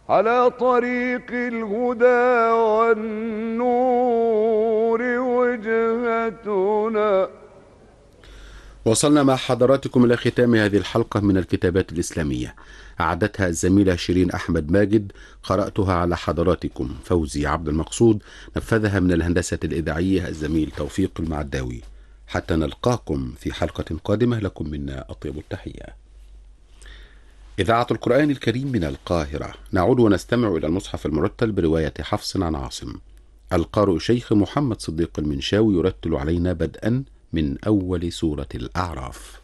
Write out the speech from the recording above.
على طريق الهدى والنور وجهتنا. وصلنا مع حضراتكم إلى ختام هذه الحلقة من الكتابات الإسلامية، أعدتها الزميلة شيرين أحمد ماجد، قرأتها على حضراتكم فوزي عبد المقصود، نفذها من الهندسة الإذاعية الزميل توفيق المعداوي. حتى نلقاكم في حلقة قادمة، لكم منا أطيب التحية. إذاعة القرآن الكريم من القاهرة، نعود ونستمع إلى المصحف المرتل برواية حفص عن عاصم. القارئ شيخ محمد صديق المنشاوي يرتل علينا بدءا من أول سورة الأعراف.